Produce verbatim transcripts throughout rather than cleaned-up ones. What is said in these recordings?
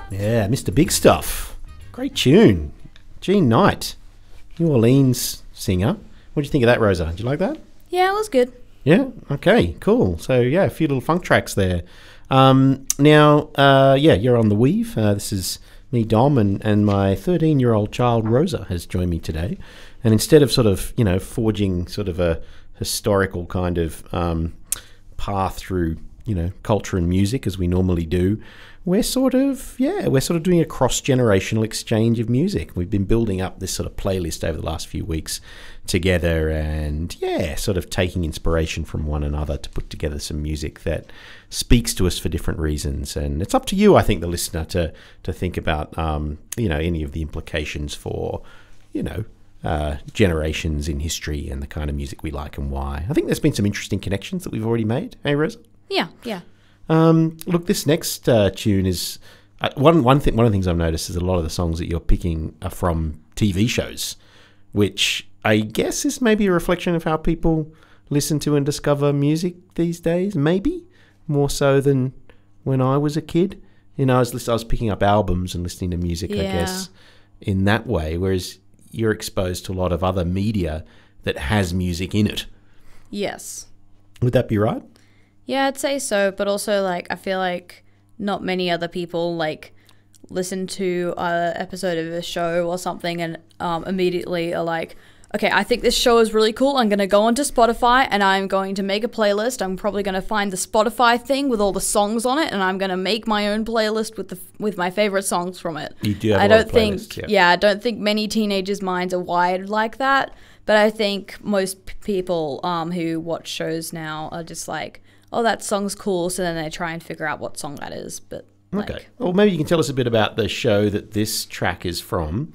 Yeah, Mister Big Stuff. Great tune. Gene Knight, New Orleans singer. What do you think of that, Rosa? Did you like that? Yeah, it was good. Yeah? Okay, cool. So, yeah, a few little funk tracks there. Um, now, uh, yeah, you're on the weave. Uh, this is me, Dom, and, and my thirteen-year-old child, Rosa, has joined me today. And instead of sort of, you know, forging sort of a historical kind of um, path through, you know, culture and music as we normally do, we're sort of, yeah, we're sort of doing a cross-generational exchange of music. We've been building up this sort of playlist over the last few weeks together and, yeah, sort of taking inspiration from one another to put together some music that speaks to us for different reasons. And it's up to you, I think, the listener, to to think about, um, you know, any of the implications for, you know, uh, generations in history and the kind of music we like and why. I think there's been some interesting connections that we've already made. Hey, Rosa? Yeah, yeah. Um, look, this next uh, tune is uh, one one thing. One of the things I've noticed is a lot of the songs that you're picking are from T V shows, which I guess is maybe a reflection of how people listen to and discover music these days. Maybe more so than when I was a kid. You know, I was listen, I was picking up albums and listening to music. Yeah. I guess in that way, whereas you're exposed to a lot of other media that has music in it. Yes. Would that be right? Yeah, I'd say so, but also, like, I feel like not many other people, like, listen to an episode of a show or something and um, immediately are like, okay, I think this show is really cool. I'm going to go onto Spotify and I'm going to make a playlist. I'm probably going to find the Spotify thing with all the songs on it, and I'm going to make my own playlist with the with my favorite songs from it. You do have I a lot don't of think, playlists, yeah. yeah, I don't think many teenagers' minds are wired like that, but I think most p- people um, who watch shows now are just like, oh, that song's cool, so then they try and figure out what song that is. But like, okay. Well, maybe you can tell us a bit about the show that this track is from,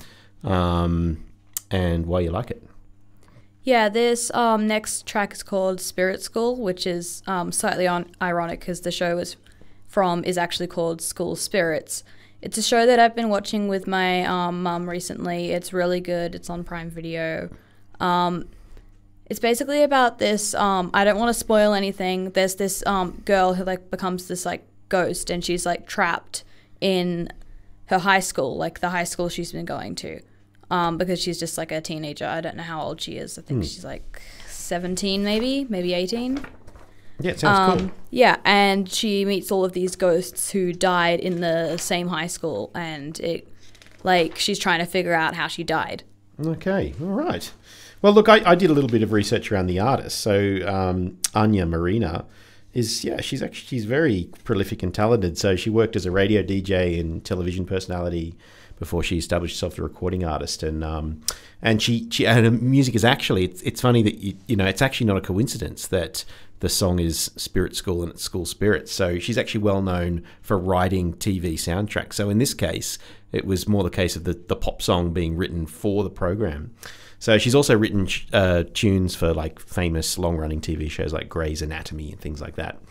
um, and why you like it. Yeah, this um, next track is called Spirit School, which is um, slightly on- ironic because the show is from is actually called School Spirits. It's a show that I've been watching with my um, mum recently. It's really good. It's on Prime Video. Um, It's basically about this, um, I don't want to spoil anything. There's this um, girl who like becomes this like ghost, and she's like trapped in her high school, like the high school she's been going to, um, because she's just like a teenager. I don't know how old she is. I think Hmm. she's like seventeen maybe, maybe eighteen. Yeah, it sounds Um, cool. yeah, and she meets all of these ghosts who died in the same high school, and it, like, she's trying to figure out how she died. Okay, all right. Well, look, I, I did a little bit of research around the artist. So um, Anya Marina is, yeah, she's actually she's very prolific and talented. So she worked as a radio D J and television personality before she established herself as a recording artist. And um, and she, she and her music is actually, it's, it's funny that, you, you know, it's actually not a coincidence that the song is Spirit School and it's School Spirits. So she's actually well known for writing T V soundtracks. So in this case, it was more the case of the, the pop song being written for the program. So she's also written uh, tunes for like famous long-running T V shows like Grey's Anatomy and things like that.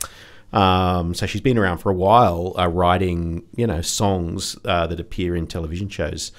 Um, so she's been around for a while, uh, writing, you know, songs uh, that appear in television shows.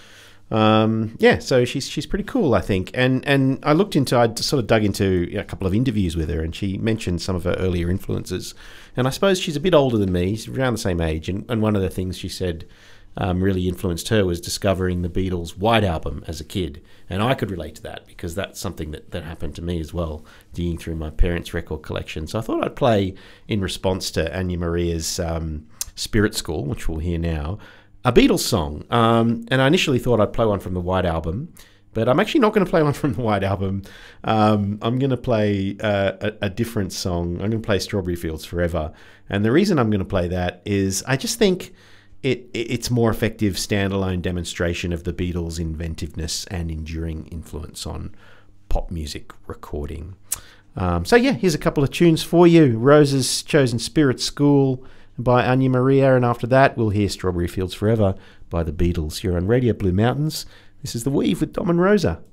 Um, yeah, so she's she's pretty cool, I think. And and I looked into, I sort of dug into a couple of interviews with her, and she mentioned some of her earlier influences. And I suppose she's a bit older than me, she's around the same age. And, and one of the things she said Um, really influenced her was discovering the Beatles' White Album as a kid. And I could relate to that because that's something that, that happened to me as well, digging through my parents' record collection. So I thought I'd play, in response to Anya Maria's um, Spirit School, which we'll hear now, a Beatles song. Um, and I initially thought I'd play one from the White Album, but I'm actually not going to play one from the White Album. Um, I'm going to play uh, a, a different song. I'm going to play Strawberry Fields Forever. And the reason I'm going to play that is I just think It, it's more effective standalone demonstration of the Beatles' inventiveness and enduring influence on pop music recording. Um, so yeah, here's a couple of tunes for you. Rosa's chosen Spirit School by Anya Maria, and after that we'll hear Strawberry Fields Forever by the Beatles. You're on Radio Blue Mountains. This is The Weave with Dom and Rosa.